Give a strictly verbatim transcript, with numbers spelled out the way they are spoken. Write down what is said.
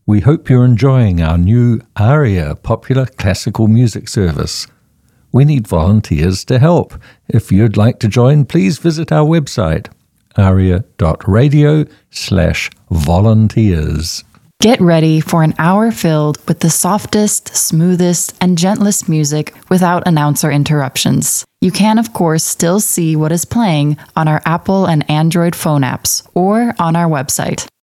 We hope you're enjoying our new ARIA popular classical music service. We need volunteers to help. If you'd like to join, please visit our website, aria.radio slash volunteers. Get ready for an hour filled with the softest, smoothest, and gentlest music without announcer interruptions. You can, of course, still see what is playing on our Apple and Android phone apps or on our website.